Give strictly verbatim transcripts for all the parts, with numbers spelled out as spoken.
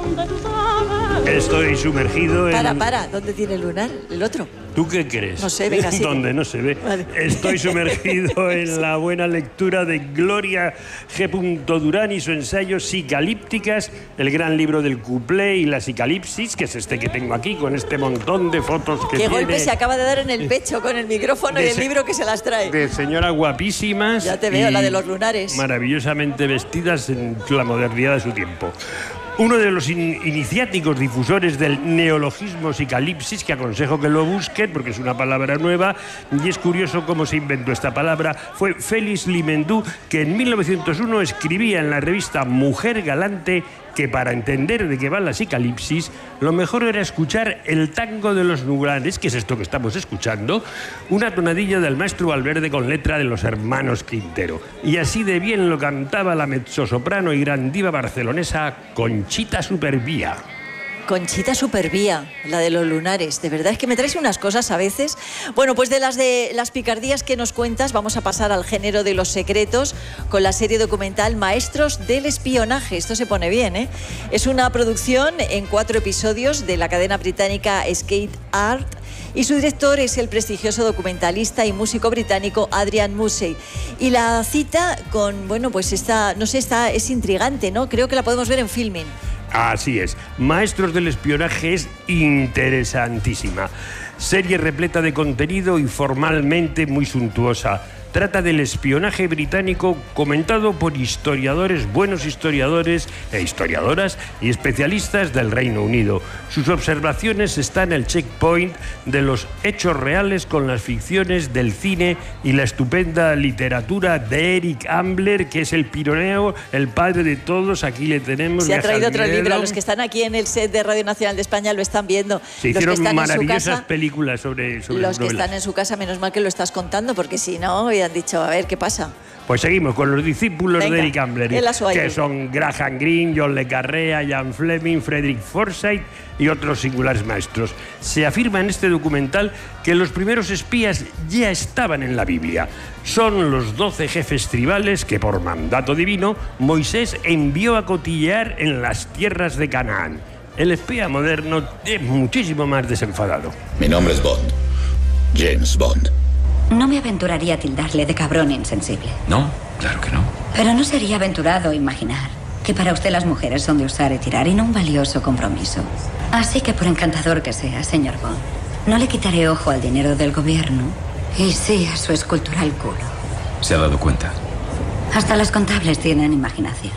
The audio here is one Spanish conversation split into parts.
Estoy sumergido en... Para, para, ¿dónde tiene el lunar? ¿El otro? ¿Tú qué crees? No sé, venga, sigue. Donde no se ve. Vale. Estoy sumergido en la buena lectura de Gloria G. Durán y su ensayo Psicalípticas, el gran libro del cuplé y la psicalipsis, que es este que tengo aquí, con este montón de fotos que Qué tiene. golpe se acaba de dar en el pecho con el micrófono y el libro que se las trae. De señoras guapísimas. Ya te veo, la de los lunares. Maravillosamente vestidas en la modernidad de su tiempo. Uno de los in iniciáticos difusores del neologismo psicalipsis, que aconsejo que lo busquen porque es una palabra nueva y es curioso cómo se inventó esta palabra, fue Félix Limendú, que en mil novecientos uno escribía en la revista Mujer Galante que para entender de qué va la psicalipsis, lo mejor era escuchar el tango de los nublares, que es esto que estamos escuchando, una tonadilla del maestro Valverde con letra de los hermanos Quintero. Y así de bien lo cantaba la mezzosoprano y gran diva barcelonesa Conchita Supervía. Conchita Supervía, la de los lunares. De verdad es que me traes unas cosas a veces. Bueno, pues de las de las picardías que nos cuentas, vamos a pasar al género de los secretos con la serie documental Maestros del Espionaje. Esto se pone bien, ¿eh? Es una producción en cuatro episodios de la cadena británica Skate Art y su director es el prestigioso documentalista y músico británico Adrian Mussey. Y la cita con, bueno, pues esta, no sé, esta es intrigante, ¿no? Creo que la podemos ver en Filmin. Así es. Maestros del Espionaje es interesantísima. Serie repleta de contenido y formalmente muy suntuosa. Trata del espionaje británico comentado por historiadores, buenos historiadores e historiadoras y especialistas del Reino Unido. Sus observaciones están en el checkpoint de los hechos reales con las ficciones del cine y la estupenda literatura de Eric Ambler, que es el pironeo, el padre de todos. Aquí le tenemos. Se ha traído otro libro. Los que están aquí en el set de Radio Nacional de España lo están viendo. Se hicieron maravillosas casa, películas sobre, sobre los que novelas. están en su casa, menos mal que lo estás contando, porque si no, han dicho, a ver, ¿qué pasa? Pues seguimos con los discípulos Venga, de Eric Ambler, que son Graham Greene, John le Carré, Ian Fleming, Frederick Forsyth y otros singulares maestros. Se afirma en este documental que los primeros espías ya estaban en la Biblia. Son los doce jefes tribales que, por mandato divino, Moisés envió a cotillear en las tierras de Canaán. El espía moderno es muchísimo más desenfadado. Mi nombre es Bond. James Bond. No me aventuraría a tildarle de cabrón insensible. No, claro que no. Pero no sería aventurado imaginar que para usted las mujeres son de usar y tirar y no un valioso compromiso. Así que por encantador que sea, señor Bond, no le quitaré ojo al dinero del gobierno y sí a su escultural culo. ¿Se ha dado cuenta? Hasta los contables tienen imaginación.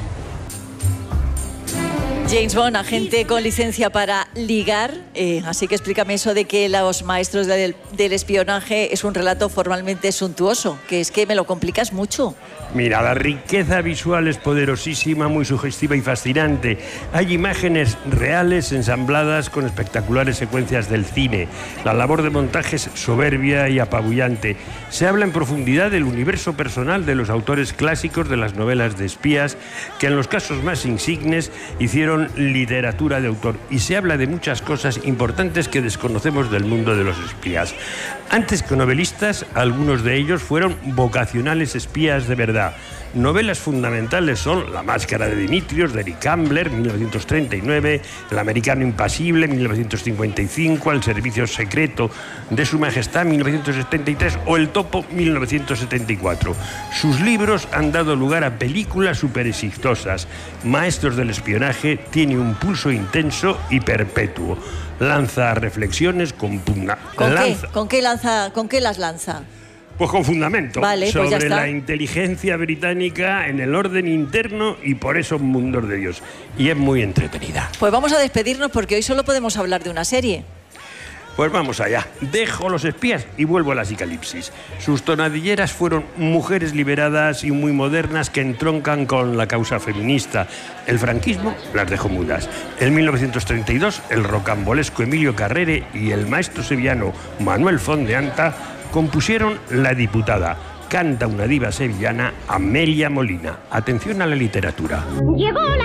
James Bond, agente con licencia para ligar, eh, así que explícame eso de que los maestros del, del espionaje es un relato formalmente suntuoso, que es que me lo complicas mucho. Mira, la riqueza visual es poderosísima, muy sugestiva y fascinante. Hay imágenes reales ensambladas con espectaculares secuencias del cine. La labor de montaje es soberbia y apabullante. Se habla en profundidad del universo personal de los autores clásicos de las novelas de espías, que en los casos más insignes hicieron literatura de autor. Y se habla de muchas cosas importantes que desconocemos del mundo de los espías. Antes que novelistas, algunos de ellos fueron vocacionales espías de verdad. Novelas fundamentales son La máscara de Dimitrios, de Eric Ambler, mil novecientos treinta y nueve, El americano impasible, mil novecientos cincuenta y cinco, El servicio secreto de Su Majestad, mil novecientos setenta y tres, o El topo, mil novecientos setenta y cuatro. Sus libros han dado lugar a películas súper exitosas. Maestros del espionaje tiene un pulso intenso y perpetuo. Lanza reflexiones con pugna. ¿Con lanza... qué? ¿Con qué lanza? ¿Con qué las lanza? Pues con fundamento, vale, sobre pues ya está. La inteligencia británica en el orden interno y por eso mundos de Dios. Y es muy entretenida. Pues vamos a despedirnos porque hoy solo podemos hablar de una serie. Pues vamos allá. Dejo los espías y vuelvo a la psicalipsis. Sus tonadilleras fueron mujeres liberadas y muy modernas que entroncan con la causa feminista. El franquismo las dejó mudas. En mil novecientos treinta y dos, el rocambolesco Emilio Carrere y el maestro sevillano Manuel Fondeanta compusieron La diputada. Canta una diva sevillana, Amelia Molina. Atención a la literatura. Llegó la